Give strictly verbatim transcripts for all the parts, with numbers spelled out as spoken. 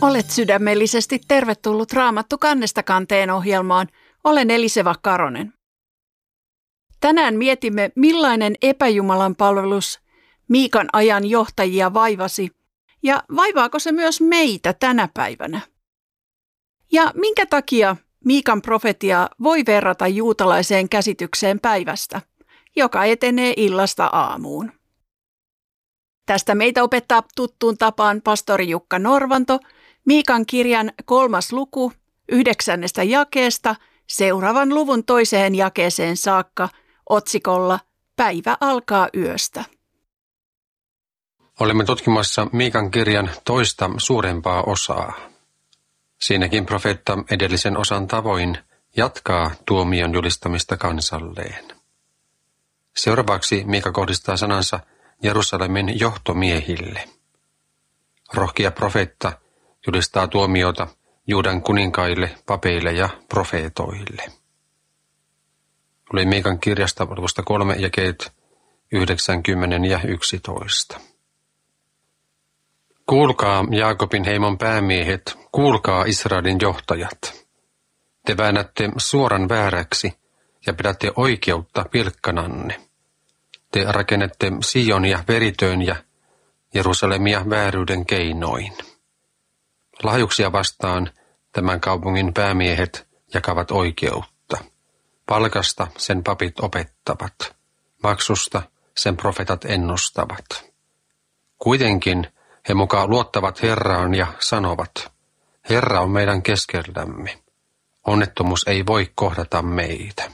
Olet sydämellisesti tervetullut Raamattu kannesta kanteen ohjelmaan. Olen Eliseva Karonen. Tänään mietimme, millainen epäjumalan palvelus Miikan ajan johtajia vaivasi ja vaivaako se myös meitä tänä päivänä. Ja minkä takia Miikan profetia voi verrata juutalaiseen käsitykseen päivästä, joka etenee illasta aamuun. Tästä meitä opettaa tuttuun tapaan pastori Jukka Norvanto Miikan kirjan kolmas luku yhdeksännestä jakeesta seuraavan luvun toiseen jakeeseen saakka otsikolla Päivä alkaa yöstä. Olemme tutkimassa Miikan kirjan toista suurempaa osaa. Siinäkin profeetta edellisen osan tavoin jatkaa tuomion julistamista kansalleen. Seuraavaksi Miika kohdistaa sanansa Jerusalemin johtomiehille. Rohkea profeetta julistaa tuomiota Juudan kuninkaille, papeille ja profeetoille. Oli Miikan kirjasta luvusta kolme jakeet yhdeksänkymmentä ja yksitoista. Kuulkaa Jaakobin heimon päämiehet, kuulkaa Israelin johtajat. Te väännätte suoran vääräksi ja pidätte oikeutta pilkkananne. Te rakennette Sionia veritöin ja Jerusalemia vääryyden keinoin. Lahjuksia vastaan tämän kaupungin päämiehet jakavat oikeutta. Palkasta sen papit opettavat. Maksusta sen profetat ennustavat. Kuitenkin he mukaan luottavat Herraan ja sanovat, Herra on meidän keskellämme. Onnettomuus ei voi kohdata meitä.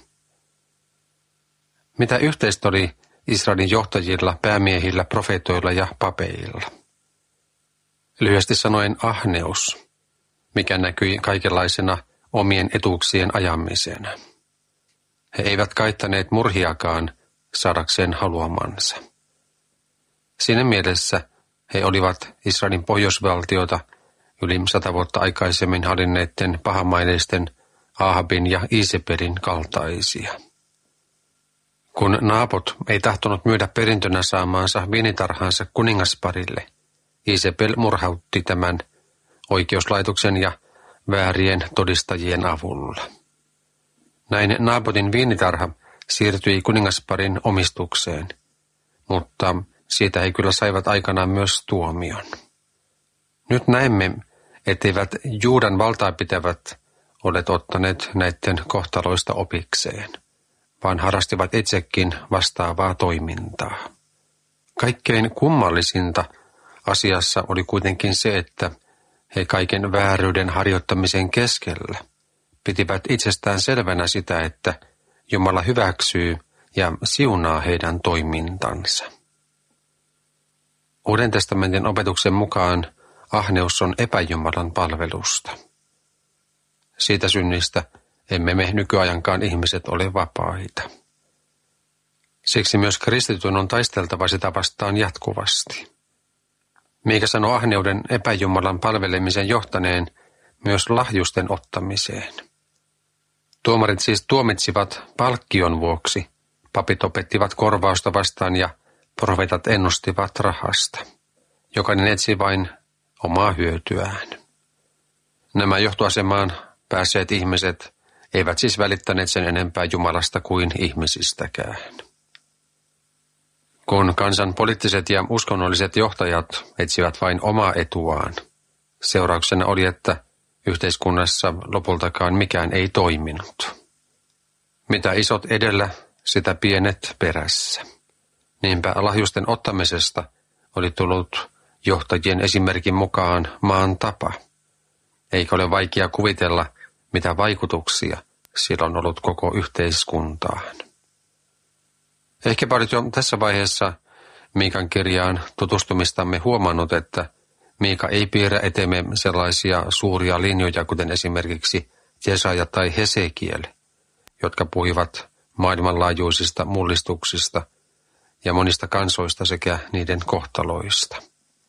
Mitä yhteistä oli Israelin johtajilla, päämiehillä, profeetoilla ja papeilla? Lyhyesti sanoen ahneus, mikä näkyi kaikenlaisena omien etuuksien ajamisena. He eivät kaittaneet murhiakaan saadakseen haluamansa. Siinä mielessä he olivat Israelin pohjoisvaltiota yli sata vuotta aikaisemmin hallinneiden pahamaineisten Ahabin ja Isebelin kaltaisia. Kun Naabot ei tahtonut myydä perintönä saamaansa viinitarhansa kuningasparille, Isebel murhautti tämän oikeuslaitoksen ja väärien todistajien avulla. Näin Naabotin viinitarha siirtyi kuningasparin omistukseen, mutta siitä he kyllä saivat aikanaan myös tuomion. Nyt näemme, etteivät Juudan valtaa pitävät olleet ottaneet näiden kohtaloista opikseen, vaan harrastivat itsekin vastaavaa toimintaa. Kaikkein kummallisinta asiassa oli kuitenkin se, että he kaiken vääryyden harjoittamisen keskellä pitivät itsestään selvänä sitä, että Jumala hyväksyy ja siunaa heidän toimintansa. Uuden testamentin opetuksen mukaan ahneus on epäjumalan palvelusta. Siitä synnistä emme me nykyajankaan ihmiset ole vapaita. Siksi myös kristityn on taisteltava sitä vastaan jatkuvasti. Miika sanoo ahneuden epäjumalan palvelemisen johtaneen myös lahjusten ottamiseen. Tuomarit siis tuomitsivat palkkion vuoksi, papit opettivat korvausta vastaan ja profeetat ennustivat rahasta. Jokainen etsi vain omaa hyötyään. Nämä johtoasemaan päässeet ihmiset eivät siis välittäneet sen enempää Jumalasta kuin ihmisistäkään. Kun kansan poliittiset ja uskonnolliset johtajat etsivät vain omaa etuaan, seurauksena oli, että yhteiskunnassa lopultakaan mikään ei toiminut. Mitä isot edellä, sitä pienet perässä. Niinpä lahjusten ottamisesta oli tullut johtajien esimerkin mukaan maan tapa. Eikä ole vaikea kuvitella, mitä vaikutuksia sillä on ollut koko yhteiskuntaan. Ehkä olet jo tässä vaiheessa Miikan kirjaan tutustumistamme huomannut, että Miika ei piirrä eteemme sellaisia suuria linjoja, kuten esimerkiksi Jesaja tai Hesekiel, jotka puhuivat maailmanlaajuisista mullistuksista ja monista kansoista sekä niiden kohtaloista.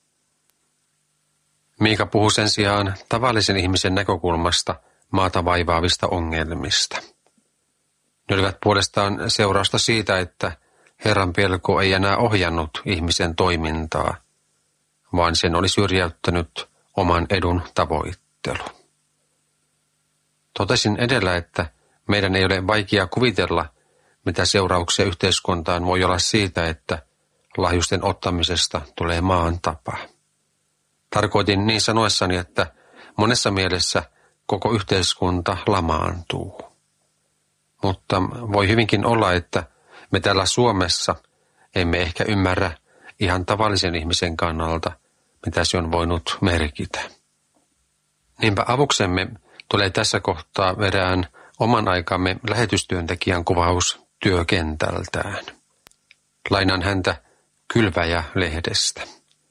Miika puhuu sen sijaan tavallisen ihmisen näkökulmasta maata vaivaavista ongelmista. Ne olivat puolestaan seurausta siitä, että Herran pelko ei enää ohjannut ihmisen toimintaa, vaan sen oli syrjäyttänyt oman edun tavoittelu. Totesin edellä, että meidän ei ole vaikea kuvitella, mitä seurauksia yhteiskuntaan voi olla siitä, että lahjusten ottamisesta tulee maan tapa. Tarkoitin niin sanoessani, että monessa mielessä koko yhteiskunta lamaantuu. Mutta voi hyvinkin olla, että me täällä Suomessa emme ehkä ymmärrä ihan tavallisen ihmisen kannalta, mitä se on voinut merkitä. Niinpä avuksemme tulee tässä kohtaa erään oman aikamme lähetystyöntekijän kuvaus työkentältään. Lainaan häntä Kylväjä-lehdestä.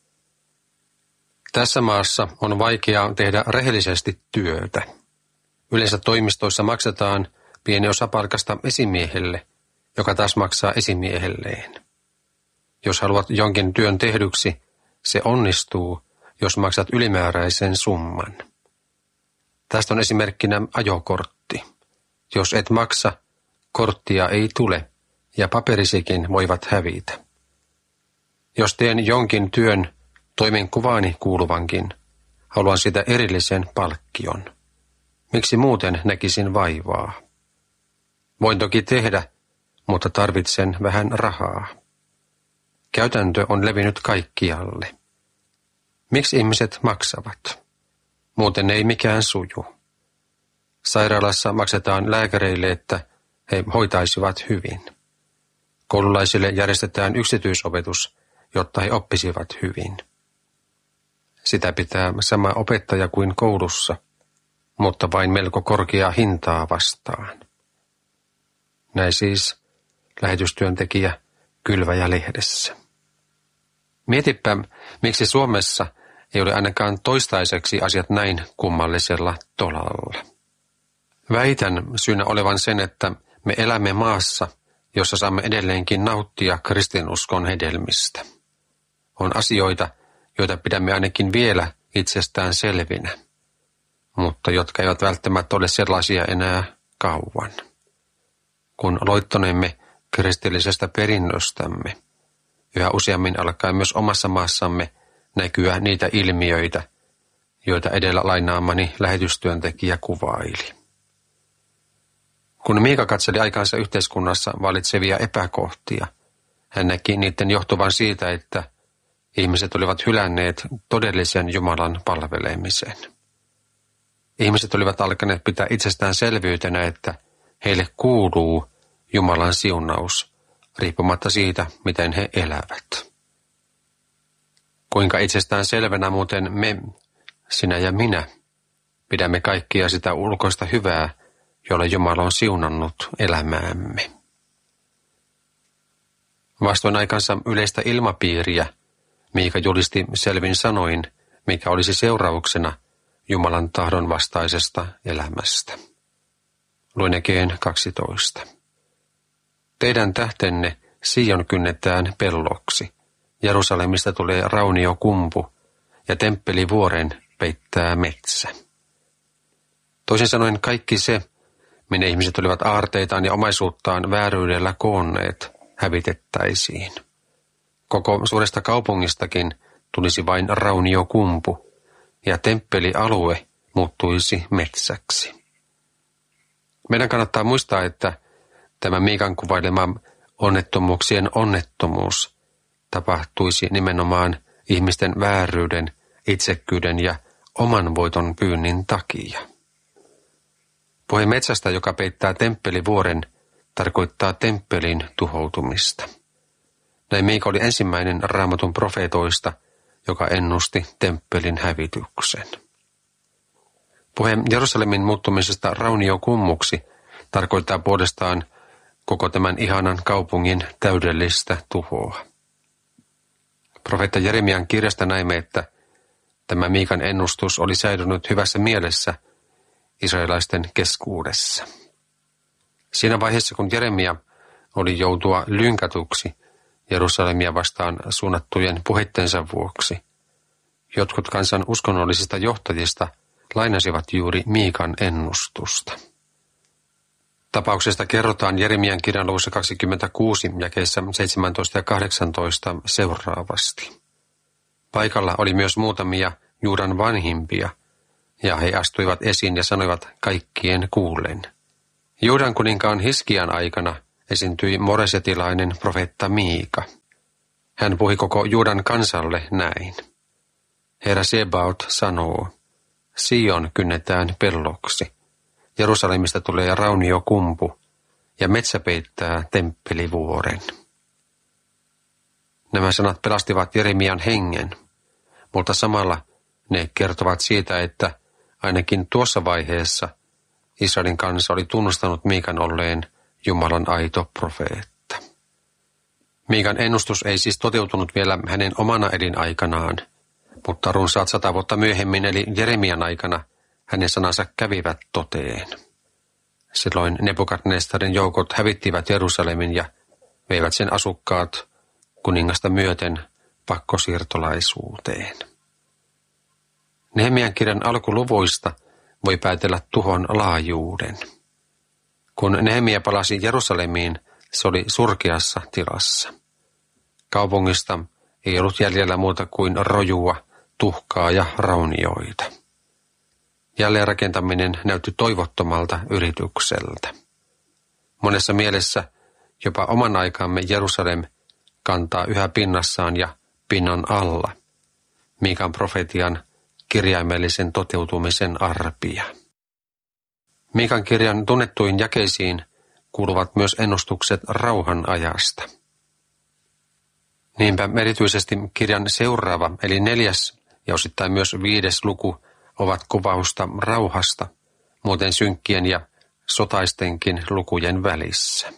Tässä maassa on vaikeaa tehdä rehellisesti työtä. Yleensä toimistoissa maksetaan pieni osa palkasta esimiehelle, joka taas maksaa esimiehelleen. Jos haluat jonkin työn tehdyksi, se onnistuu, jos maksat ylimääräisen summan. Tästä on esimerkkinä ajokortti. Jos et maksa, korttia ei tule ja paperisikin voivat hävitä. Jos teen jonkin työn toimenkuvaani kuuluvankin, haluan sitä erillisen palkkion. Miksi muuten näkisin vaivaa? Voin toki tehdä, mutta tarvitsen vähän rahaa. Käytäntö on levinnyt kaikkialle. Miksi ihmiset maksavat? Muuten ei mikään suju. Sairaalassa maksetaan lääkäreille, että he hoitaisivat hyvin. Koululaisille järjestetään yksityisopetus, jotta he oppisivat hyvin. Sitä pitää sama opettaja kuin koulussa, mutta vain melko korkeaa hintaa vastaan. Näin siis lähetystyöntekijä Kylväjä-lehdessä. Mietipä, miksi Suomessa ei ole ainakaan toistaiseksi asiat näin kummallisella tolalla. Väitän syynä olevan sen, että me elämme maassa, jossa saamme edelleenkin nauttia kristinuskon hedelmistä. On asioita, joita pidämme ainakin vielä itsestään selvinä, mutta jotka eivät välttämättä ole sellaisia enää kauan. Kun loittonemme kristillisestä perinnöstämme, yhä useammin alkaa myös omassa maassamme näkyä niitä ilmiöitä, joita edellä lainaamani lähetystyöntekijä kuvaili. Kun Miika katseli aikaansa yhteiskunnassa valitsevia epäkohtia, hän näki niiden johtuvan siitä, että ihmiset olivat hylänneet todellisen Jumalan palvelemisen. Ihmiset olivat alkaneet pitää itsestäänselvyytenä, että heille kuuluu Jumalan siunaus, riippumatta siitä, miten he elävät. Kuinka itsestään selvänä muuten me, sinä ja minä, pidämme kaikkia sitä ulkoista hyvää, jolla Jumala on siunannut elämäämme. Vastoin aikansa yleistä ilmapiiriä, Miika julisti selvin sanoin, mikä olisi seurauksena Jumalan tahdon vastaisesta elämästä. Luen Ekeen kaksitoista. Teidän tähtenne Sion kynnetään pelloksi. Jerusalemista tulee rauniokumpu ja temppelivuoren peittää metsä. Toisin sanoen kaikki se, minne ihmiset olivat aarteitaan ja omaisuuttaan vääryydellä koonneet, hävitettäisiin. Koko suuresta kaupungistakin tulisi vain rauniokumpu ja temppelialue muuttuisi metsäksi. Meidän kannattaa muistaa, että tämä Miikan kuvailema onnettomuuksien onnettomuus tapahtuisi nimenomaan ihmisten vääryyden, itsekkyyden ja oman voiton pyynnin takia. Puhe metsästä, joka peittää temppelivuoren, tarkoittaa temppelin tuhoutumista. Näin Miika oli ensimmäinen Raamatun profeetoista, joka ennusti temppelin hävityksen. Puhe Jerusalemin muuttumisesta rauniokummuksi tarkoittaa puolestaan koko tämän ihanan kaupungin täydellistä tuhoa. Profeetta Jeremian kirjasta näimme, että tämä Miikan ennustus oli säilynyt hyvässä mielessä israelaisten keskuudessa. Siinä vaiheessa, kun Jeremia oli joutua lynkatuksi Jerusalemia vastaan suunnattujen puheittensa vuoksi, jotkut kansan uskonnollisista johtajista lainasivat juuri Miikan ennustusta. Tapauksesta kerrotaan Jeremian kirjan luvussa kaksikymmentäkuusi jakeissa seitsemäntoista ja kahdeksantoista seuraavasti. Paikalla oli myös muutamia Juudan vanhimpia, ja he astuivat esiin ja sanoivat kaikkien kuullen. Juudan kuninkaan Hiskian aikana esiintyi moresetilainen profeetta Miika. Hän puhui koko Juudan kansalle näin. Herra Sebaot sanoo, Sion kynnetään pelloksi, Jerusalemista tulee rauniokumpu, ja metsä peittää temppelivuoren. Nämä sanat pelastivat Jeremian hengen, mutta samalla ne kertovat siitä, että ainakin tuossa vaiheessa Israelin kansa oli tunnustanut Miikan olleen Jumalan aito profeetta. Miikan ennustus ei siis toteutunut vielä hänen omana elinaikanaan, mutta runsaat sata vuotta myöhemmin eli Jeremian aikana hänen sanansa kävivät toteen. Silloin Nebukadnestarin joukot hävittivät Jerusalemin ja veivät sen asukkaat kuningasta myöten pakkosiirtolaisuuteen. Nehemian kirjan alkuluvuista voi päätellä tuhon laajuuden. Kun Nehemia palasi Jerusalemiin, se oli surkeassa tilassa. Kaupungista ei ollut jäljellä muuta kuin rojua, tuhkaa ja raunioita. Jälleenrakentaminen näytti toivottomalta yritykseltä. Monessa mielessä jopa oman aikamme Jerusalem kantaa yhä pinnassaan ja pinnan alla Miikan profetian kirjaimellisen toteutumisen arpia. Miikan kirjan tunnettuin jakeisiin kuuluvat myös ennustukset rauhan ajasta. Niinpä erityisesti kirjan seuraava eli neljäs ja osittain myös viides luku ovat kuvausta rauhasta, muuten synkkien ja sotaistenkin lukujen välissä.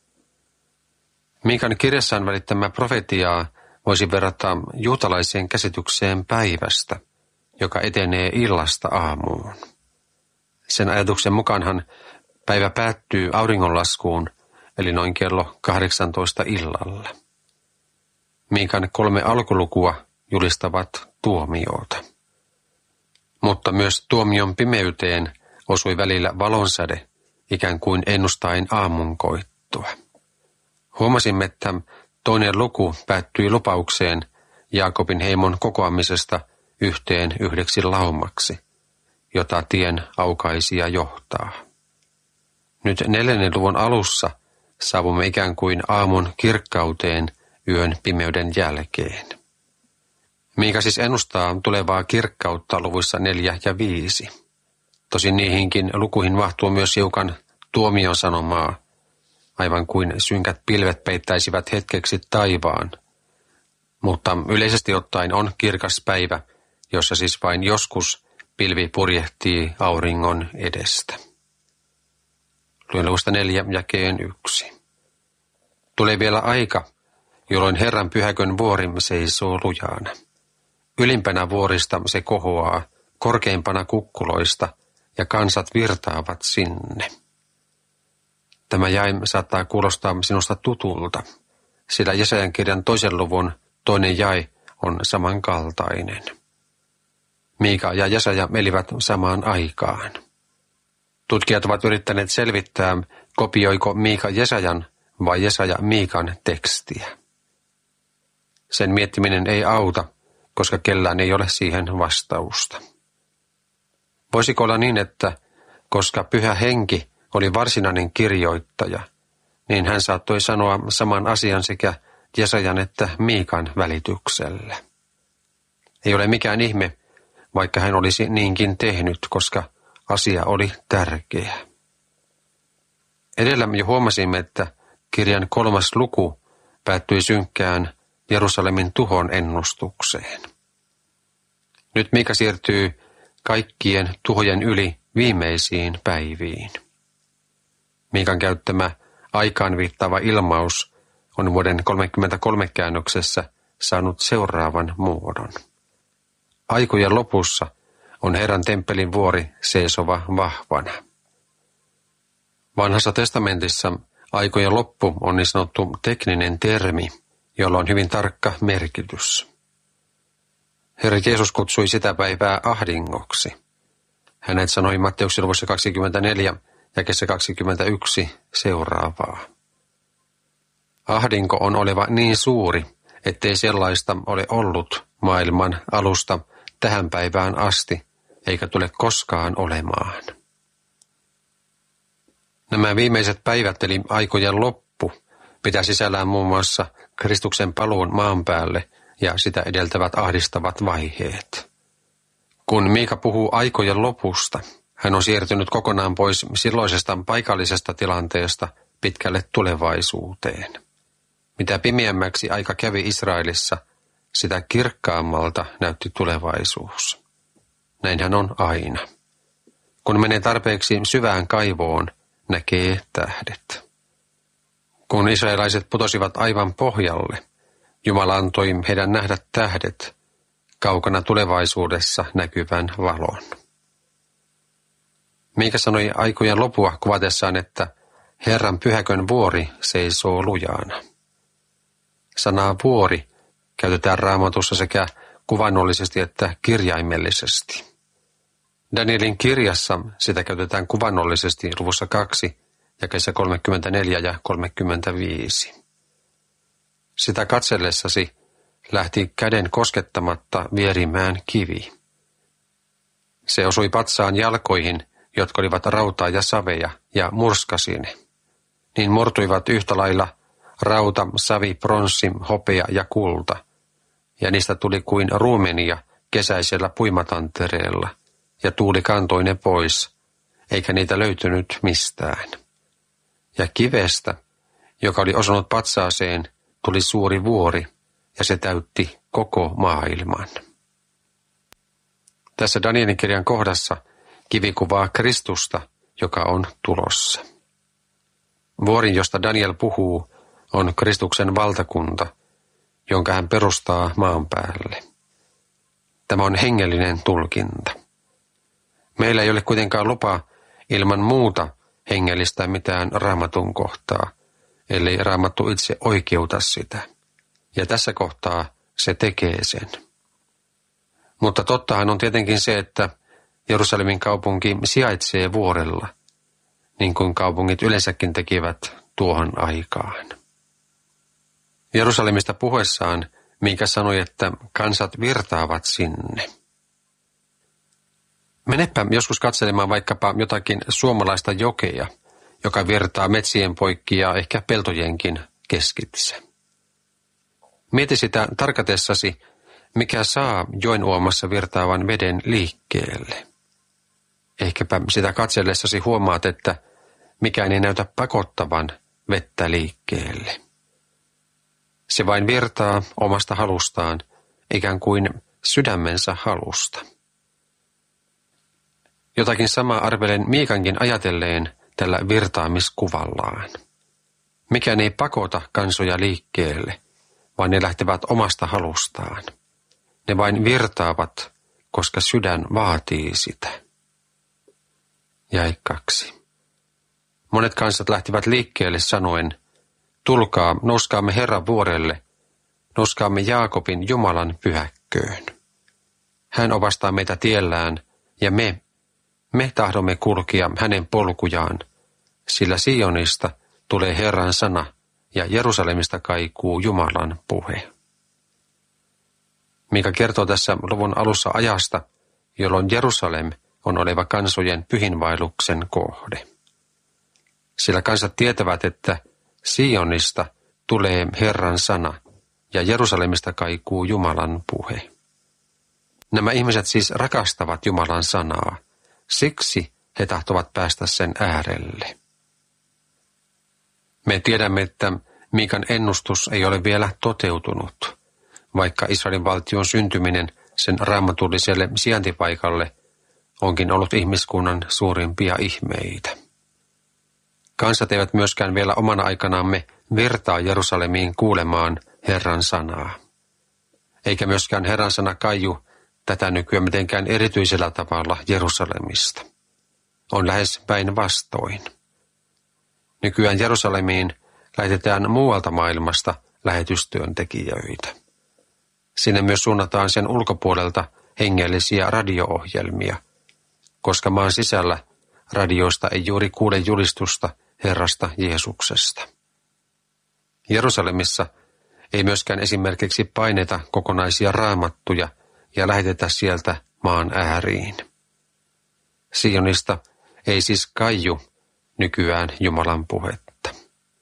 Miikan kirjassaan välittämä profetiaa voisi verrata juutalaiseen käsitykseen päivästä, joka etenee illasta aamuun. Sen ajatuksen mukaanhan päivä päättyy auringonlaskuun, eli noin kello kahdeksantoista illalla. Miikan kolme alkulukua julistavat tuomiota. Mutta myös tuomion pimeyteen osui välillä valonsäde, ikään kuin ennustaen aamunkoittoa. Huomasimme, että toinen luku päättyi lupaukseen Jaakobin heimon kokoamisesta yhteen yhdeksi laumaksi, jota tien aukaisija johtaa. Nyt neljännen luvun alussa saavumme ikään kuin aamun kirkkauteen yön pimeyden jälkeen. Miika siis ennustaa tulevaa kirkkautta luvuissa neljä ja viisi. Tosin niihinkin lukuihin mahtuu myös hiukan tuomion sanomaa, aivan kuin synkät pilvet peittäisivät hetkeksi taivaan. Mutta yleisesti ottaen on kirkas päivä, jossa siis vain joskus pilvi purjehtii auringon edestä. Luen luvusta neljä jakeen yksi. Tulee vielä aika, jolloin Herran pyhäkön vuori seisoo lujana. Ylimpänä vuorista se kohoaa, korkeimpana kukkuloista, ja kansat virtaavat sinne. Tämä jae saattaa kuulostaa sinusta tutulta, sillä Jesajan kirjan toisen luvun toinen jae on samankaltainen. Miika ja Jesaja elivät samaan aikaan. Tutkijat ovat yrittäneet selvittää, kopioiko Miika Jesajan vai Jesaja Miikan tekstiä. Sen miettiminen ei auta, koska kellään ei ole siihen vastausta. Voisiko olla niin, että koska Pyhä Henki oli varsinainen kirjoittaja, niin hän saattoi sanoa saman asian sekä Jesajan että Miikan välityksellä. Ei ole mikään ihme, vaikka hän olisi niinkin tehnyt, koska asia oli tärkeä. Edellä jo huomasimme, että kirjan kolmas luku päättyi synkkään Jerusalemin tuhon ennustukseen. Nyt Miika siirtyy kaikkien tuhojen yli viimeisiin päiviin. Miikan käyttämä aikaan viittaava ilmaus on vuoden kolmekymmentäkolme käännöksessä saanut seuraavan muodon. Aikojen lopussa on Herran temppelin vuori seisova vahvana. Vanhassa testamentissa aikojen loppu on niin sanottu tekninen termi, jolla on hyvin tarkka merkitys. Herra Jeesus kutsui sitä päivää ahdingoksi. Hänet sanoi Matteuksen luvussa kaksikymmentäneljä jakeessa kaksikymmentäyksi seuraavaa. Ahdinko on oleva niin suuri, ettei sellaista ole ollut maailman alusta tähän päivään asti, eikä tule koskaan olemaan. Nämä viimeiset päivät eli aikojen loppu pitää sisällään muun muassa Kristuksen paluun maan päälle ja sitä edeltävät ahdistavat vaiheet. Kun Miika puhuu aikojen lopusta, hän on siirtynyt kokonaan pois silloisesta paikallisesta tilanteesta pitkälle tulevaisuuteen. Mitä pimeämmäksi aika kävi Israelissa, sitä kirkkaammalta näytti tulevaisuus. Näinhän on aina. Kun menee tarpeeksi syvään kaivoon, näkee tähdet. Kun israelaiset putosivat aivan pohjalle, Jumala antoi heidän nähdä tähdet, kaukana tulevaisuudessa näkyvän valon. Miika sanoi aikojen lopua kuvatessaan, että Herran pyhäkön vuori seisoo lujaana. Sanaa vuori käytetään Raamatussa sekä kuvannollisesti että kirjaimellisesti. Danielin kirjassa sitä käytetään kuvannollisesti luvussa kaksi, jakeissa kolmekymmentäneljä ja kolmekymmentäviisi. Sitä katsellessasi lähti käden koskettamatta vierimään kivi. Se osui patsaan jalkoihin, jotka olivat rautaa ja saveja, ja murskasi ne. Niin murtuivat yhtä lailla rauta, savi, pronssi, hopea ja kulta, ja niistä tuli kuin ruumenia kesäisellä puimatantereella, ja tuuli kantoi ne pois, eikä niitä löytynyt mistään. Ja kivestä, joka oli osunut patsaaseen, tuli suuri vuori, ja se täytti koko maailman. Tässä Danielin kirjan kohdassa kivi kuvaa Kristusta, joka on tulossa. Vuori, josta Daniel puhuu, on Kristuksen valtakunta, jonka hän perustaa maan päälle. Tämä on hengellinen tulkinta. Meillä ei ole kuitenkaan lupa ilman muuta hengellistä mitään Raamatun kohtaa, ellei Raamattu itse oikeuta sitä. Ja tässä kohtaa se tekee sen. Mutta tottahan on tietenkin se, että Jerusalemin kaupunki sijaitsee vuorella, niin kuin kaupungit yleensäkin tekivät tuohon aikaan. Jerusalemista puhuessaan Miika sanoi, että kansat virtaavat sinne. Menepä joskus katselemaan vaikkapa jotakin suomalaista jokea, joka virtaa metsien poikki ja ehkä peltojenkin keskitse. Mieti sitä tarkatessasi, mikä saa joen uomassa virtaavan veden liikkeelle. Ehkäpä sitä katsellessasi huomaat, että mikään ei näytä pakottavan vettä liikkeelle. Se vain virtaa omasta halustaan, ikään kuin sydämensä halusta. Jotakin samaa arvelen Miikankin ajatelleen tällä virtaamiskuvallaan. Mikään ei pakota kansoja liikkeelle, vaan ne lähtevät omasta halustaan. Ne vain virtaavat, koska sydän vaatii sitä. Jae kaksi. Monet kansat lähtivät liikkeelle sanoen, tulkaa, nouskaamme Herran vuorelle, nouskaamme Jaakobin Jumalan pyhäkköön. Hän opastaa meitä tiellään, ja me, me tahdomme kulkia hänen polkujaan, sillä Sionista tulee Herran sana, ja Jerusalemista kaikuu Jumalan puhe. Miika kertoo tässä luvun alussa ajasta, jolloin Jerusalem on oleva kansojen pyhinvaelluksen kohde. Sillä kansat tietävät, että Sionista tulee Herran sana ja Jerusalemista kaikuu Jumalan puhe. Nämä ihmiset siis rakastavat Jumalan sanaa, siksi he tahtovat päästä sen äärelle. Me tiedämme, että Miikan ennustus ei ole vielä toteutunut, vaikka Israelin valtion syntyminen sen raamatulliselle sijaintipaikalle onkin ollut ihmiskunnan suurimpia ihmeitä. Kansat eivät myöskään vielä omana aikanaamme virtaa Jerusalemiin kuulemaan Herran sanaa. Eikä myöskään Herran sana kaiju tätä nykyään mitenkään erityisellä tavalla Jerusalemista. On lähes päinvastoin. Nykyään Jerusalemiin lähetetään muualta maailmasta lähetystyöntekijöitä. Sinne myös suunnataan sen ulkopuolelta hengellisiä radio-ohjelmia, koska maan sisällä radioista ei juuri kuule julistusta Herrasta Jeesuksesta. Jerusalemissa ei myöskään esimerkiksi paineta kokonaisia raamattuja ja lähetetä sieltä maan ääriin. Sionista ei siis kaiju nykyään Jumalan puhetta.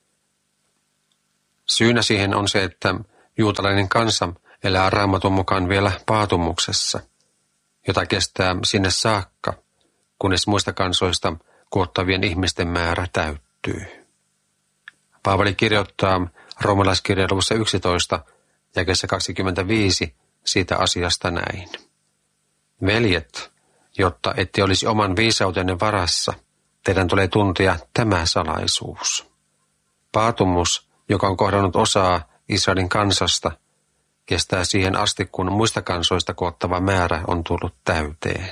Syynä siihen on se, että juutalainen kansa elää Raamatun mukaan vielä paatumuksessa, jota kestää sinne saakka, kunnes muista kansoista kuottavien ihmisten määrä täyttyy. Paavali kirjoittaa roomalaiskirjeen luvussa yksitoista jakeessa kaksikymmentäviisi siitä asiasta näin. Veljet, jotta ette olisi oman viisautenne varassa, teidän tulee tuntea tämä salaisuus. Paatumus, joka on kohdannut osaa Israelin kansasta, kestää siihen asti, kun muista kansoista koottava määrä on tullut täyteen.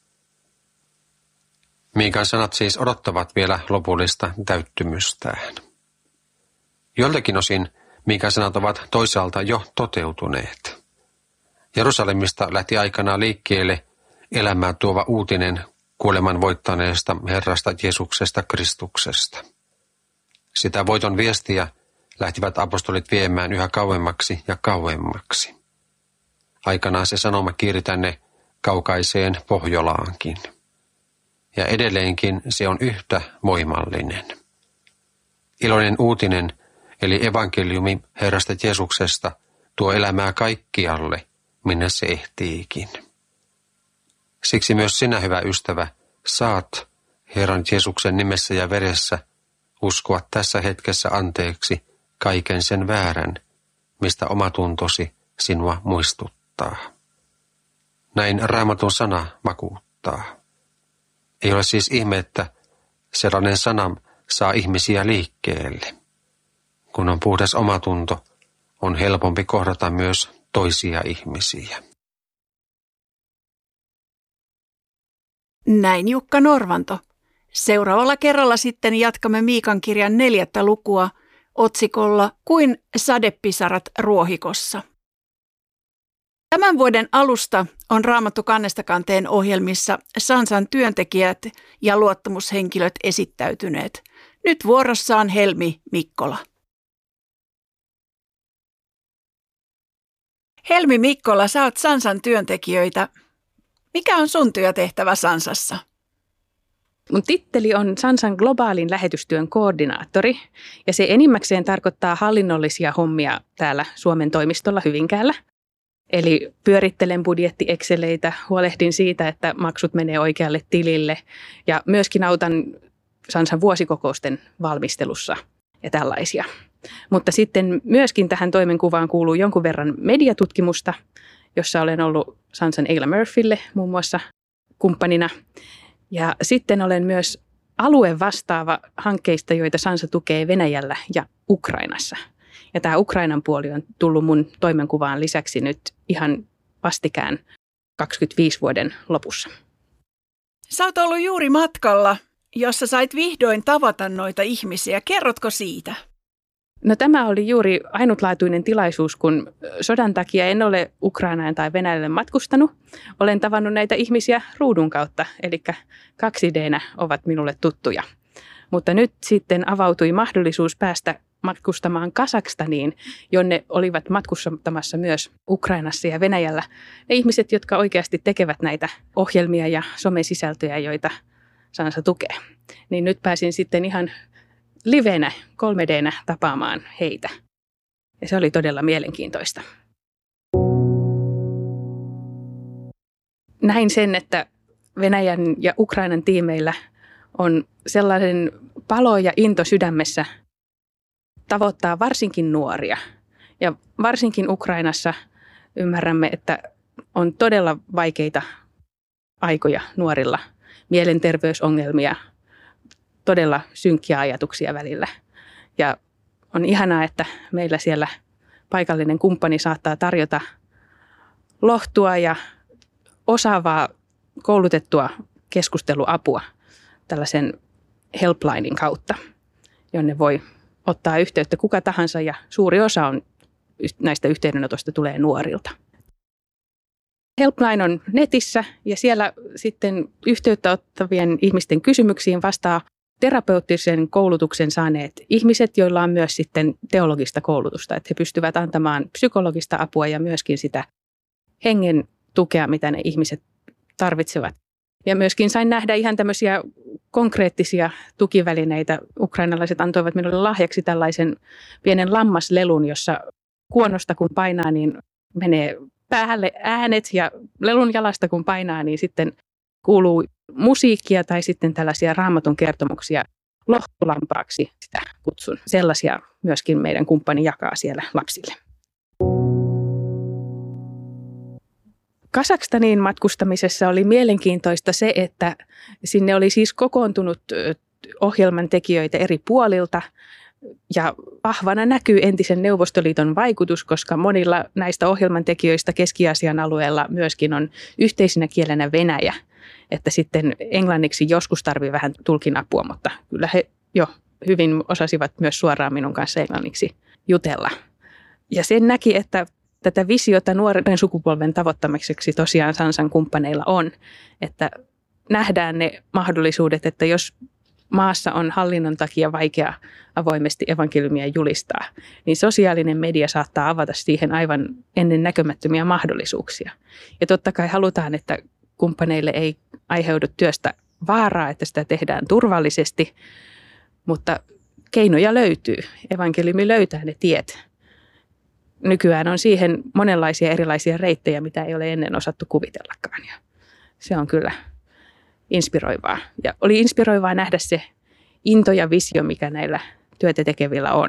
Miikan sanat siis odottavat vielä lopullista täyttymystään. Joiltakin osin Miikan sanat ovat toisaalta jo toteutuneet. Jerusalemista lähti aikanaan liikkeelle elämää tuova uutinen kuoleman voittaneesta Herrasta Jeesuksesta Kristuksesta. Sitä voiton viestiä lähtivät apostolit viemään yhä kauemmaksi ja kauemmaksi. Aikanaan se sanoma kiiri tänne kaukaiseen Pohjolaankin. Ja edelleenkin se on yhtä voimallinen. Iloinen uutinen, eli evankeliumi Herrasta Jeesuksesta, tuo elämää kaikkialle, minne se ehtiikin. Siksi myös sinä, hyvä ystävä, saat Herran Jeesuksen nimessä ja veressä uskoa tässä hetkessä anteeksi kaiken sen väärän, mistä omatuntosi sinua muistuttaa. Näin Raamatun sana vakuuttaa. Ei ole siis ihme, että sellainen sana saa ihmisiä liikkeelle. Kun on puhdas omatunto, on helpompi kohdata myös toisia ihmisiä. Näin Jukka Norvanto. Seuraavalla kerralla sitten jatkamme Miikan kirjan neljättä lukua otsikolla Kuin sadepisarat ruohikossa. Tämän vuoden alusta on Raamattu kannesta kanteen ohjelmissa Sansan työntekijät ja luottamushenkilöt esittäytyneet. Nyt vuorossaan Helmi Mikkola. Helmi Mikkola, sä oot Sansan työntekijöitä. Mikä on sun työtehtävä Sansassa? Mun titteli on Sansan globaalin lähetystyön koordinaattori ja se enimmäkseen tarkoittaa hallinnollisia hommia täällä Suomen toimistolla Hyvinkäällä. Eli pyörittelen budjetti-exceleitä, huolehdin siitä, että maksut menee oikealle tilille ja myöskin autan Sansan vuosikokousten valmistelussa ja tällaisia. Mutta sitten myöskin tähän toimenkuvaan kuuluu jonkun verran mediatutkimusta, jossa olen ollut Sansan Eila Murphylle muun muassa kumppanina. Ja sitten olen myös alueen vastaava hankkeista, joita Sansa tukee Venäjällä ja Ukrainassa. Ja tämä Ukrainan puoli on tullut mun toimenkuvaan lisäksi nyt ihan vastikään kaksikymmentäviisi vuoden lopussa. Sä oot ollut juuri matkalla, jossa sait vihdoin tavata noita ihmisiä. Kerrotko siitä? No tämä oli juuri ainutlaatuinen tilaisuus, kun sodan takia en ole Ukrainaan tai Venäjälle matkustanut. Olen tavannut näitä ihmisiä ruudun kautta, eli kaksi D-nä ovat minulle tuttuja. Mutta nyt sitten avautui mahdollisuus päästä matkustamaan Kazakstaniin, jonne olivat matkustamassa myös Ukrainassa ja Venäjällä ne ihmiset, jotka oikeasti tekevät näitä ohjelmia ja somesisältöjä, joita Sansa tukee. Niin nyt pääsin sitten ihan livenä, kolme D-nä tapaamaan heitä. Ja se oli todella mielenkiintoista. Näin sen, että Venäjän ja Ukrainan tiimeillä on sellainen palo ja into sydämessä tavoittaa varsinkin nuoria. Ja varsinkin Ukrainassa ymmärrämme, että on todella vaikeita aikoja nuorilla, mielenterveysongelmia, todella synkkiä ajatuksia välillä. Ja on ihanaa, että meillä siellä paikallinen kumppani saattaa tarjota lohtua ja osaavaa koulutettua keskusteluapua tällaisen helplinen kautta, jonne voi ottaa yhteyttä kuka tahansa ja suuri osa on näistä yhteydenotoista tulee nuorilta. Helpline on netissä ja siellä sitten yhteyttä ottavien ihmisten kysymyksiin vastaa terapeuttisen koulutuksen saaneet ihmiset, joilla on myös sitten teologista koulutusta, että he pystyvät antamaan psykologista apua ja myöskin sitä hengen tukea, mitä ne ihmiset tarvitsevat. Ja myöskin sain nähdä ihan tämmöisiä konkreettisia tukivälineitä. Ukrainalaiset antoivat minulle lahjaksi tällaisen pienen lammaslelun, jossa kuonosta kun painaa, niin menee päälle äänet ja lelun jalasta kun painaa, niin sitten kuuluu musiikkia tai sitten tällaisia Raamatun kertomuksia lohtulampaaksi, sitä kutsun. Sellaisia myöskin meidän kumppani jakaa siellä lapsille. Kazakstaniin matkustamisessa oli mielenkiintoista se, että sinne oli siis kokoontunut ohjelman tekijöitä eri puolilta ja vahvana näkyy entisen Neuvostoliiton vaikutus, koska monilla näistä ohjelman tekijöistä Keski-Aasian alueella myöskin on yhteisenä kielenä Venäjä, että sitten englanniksi joskus tarvii vähän tulkin apua, mutta kyllä he jo hyvin osasivat myös suoraan minun kanssa englanniksi jutella. Ja sen näki, että tätä visiota nuoren sukupolven tavoittamiseksi tosiaan Sansan kumppaneilla on, että nähdään ne mahdollisuudet, että jos maassa on hallinnon takia vaikea avoimesti evankeliumia julistaa, niin sosiaalinen media saattaa avata siihen aivan ennen näkymättömiä mahdollisuuksia. Ja totta kai halutaan, että kumppaneille ei aiheudu työstä vaaraa, että sitä tehdään turvallisesti, mutta keinoja löytyy. Evankeliumi löytää ne tiet. Nykyään on siihen monenlaisia erilaisia reittejä, mitä ei ole ennen osattu kuvitellakaan. Ja se on kyllä inspiroivaa. Ja oli inspiroivaa nähdä se into ja visio, mikä näillä työtä tekevillä on.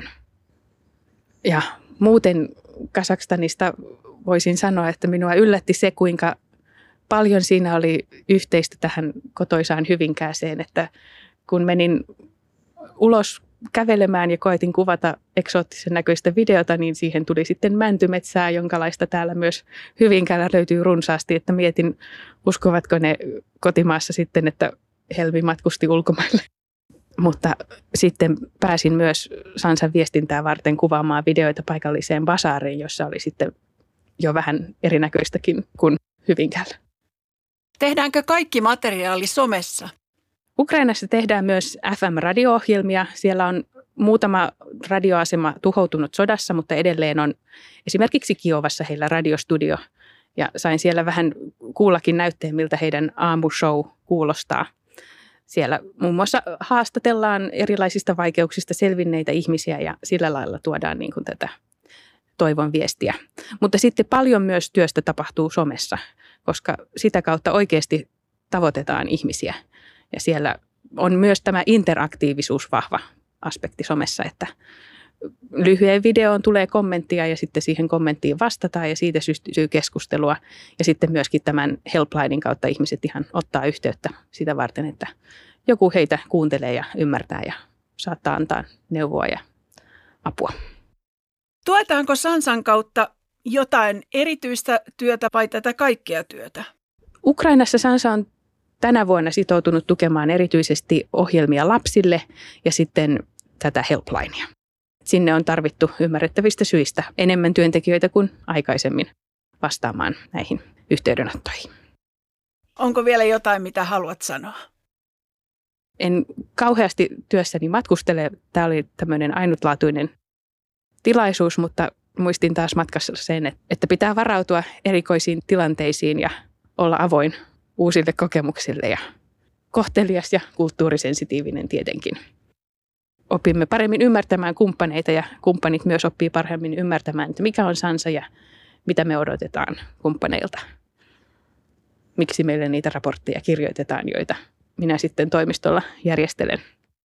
Ja muuten Kazakstanista voisin sanoa, että minua yllätti se, kuinka paljon siinä oli yhteistä tähän kotoisaan Hyvinkääseen, että kun menin ulos kävelemään ja koetin kuvata eksoottisen näköistä videota, niin siihen tuli sitten mäntymetsää, jonkalaista täällä myös Hyvinkäällä löytyy runsaasti, että mietin, uskovatko ne kotimaassa sitten, että Helmi matkusti ulkomaille. Mutta sitten pääsin myös Sansan viestintää varten kuvaamaan videoita paikalliseen basaariin, jossa oli sitten jo vähän erinäköistäkin kuin Hyvinkäällä. Tehdäänkö kaikki materiaali somessa? Ukrainassa tehdään myös F M-radio-ohjelmia. Siellä on muutama radioasema tuhoutunut sodassa, mutta edelleen on esimerkiksi Kiovassa heillä radiostudio. Ja sain siellä vähän kuullakin näytteen, miltä heidän aamushow kuulostaa. Siellä muun muassa haastatellaan erilaisista vaikeuksista selvinneitä ihmisiä ja sillä lailla tuodaan niin kuin tätä toivon viestiä. Mutta sitten paljon myös työstä tapahtuu somessa, koska sitä kautta oikeasti tavoitetaan ihmisiä. Ja siellä on myös tämä interaktiivisuus vahva aspekti somessa, että lyhyen videoon tulee kommenttia ja sitten siihen kommenttiin vastataan ja siitä syntyy keskustelua. Ja sitten myöskin tämän helplinen kautta ihmiset ihan ottaa yhteyttä sitä varten, että joku heitä kuuntelee ja ymmärtää ja saattaa antaa neuvoa ja apua. Tuetaanko Sansan kautta jotain erityistä työtä vai tätä kaikkea työtä? Ukrainassa Sansa on tänä vuonna sitoutunut tukemaan erityisesti ohjelmia lapsille ja sitten tätä helplinea. Sinne on tarvittu ymmärrettävistä syistä enemmän työntekijöitä kuin aikaisemmin vastaamaan näihin yhteydenottoihin. Onko vielä jotain, mitä haluat sanoa? En kauheasti työssäni matkustele. Tämä oli tämmöinen ainutlaatuinen tilaisuus, mutta muistin taas matkassa sen, että pitää varautua erikoisiin tilanteisiin ja olla avoin uusille kokemuksille ja kohtelias ja kulttuurisensitiivinen tietenkin. Opimme paremmin ymmärtämään kumppaneita ja kumppanit myös oppii paremmin ymmärtämään, että mikä on Sansa ja mitä me odotetaan kumppaneilta. Miksi meille niitä raportteja kirjoitetaan, joita minä sitten toimistolla järjestelen.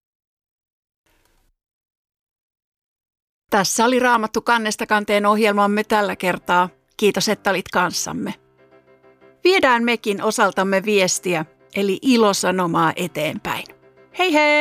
Tässä oli Raamattu kannesta kanteen ohjelmamme tällä kertaa. Kiitos, että olit kanssamme. Viedään mekin osaltamme viestiä, eli ilosanomaa eteenpäin. Hei hei!